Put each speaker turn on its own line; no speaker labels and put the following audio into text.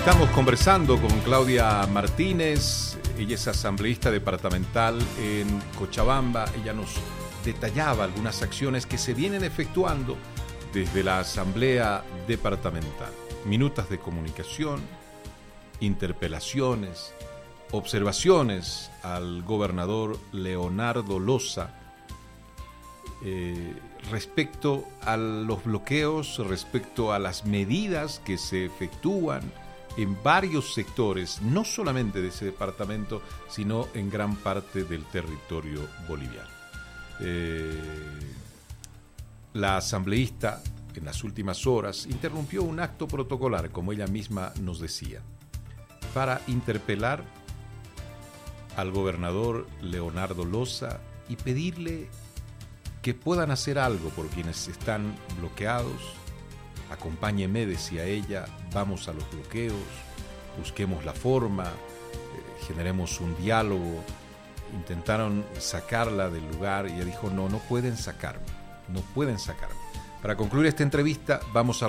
Estamos conversando con Claudia Martínez, ella es asambleísta departamental en Cochabamba. Ella nos detallaba algunas acciones que se vienen efectuando desde la asamblea departamental. Minutas de comunicación, interpelaciones, observaciones al gobernador Leonardo Loza respecto a los bloqueos, respecto a las medidas que se efectúan en varios sectores, no solamente de ese departamento, sino en gran parte del territorio boliviano. La asambleísta, en las últimas horas, interrumpió un acto protocolar, como ella misma nos decía, para interpelar al gobernador Leonardo Loza y pedirle que puedan hacer algo por quienes están bloqueados. Acompáñeme, decía ella, vamos a los bloqueos, busquemos la forma, generemos un diálogo. Intentaron sacarla del lugar y ella dijo, no pueden sacarme. Para concluir esta entrevista, vamos a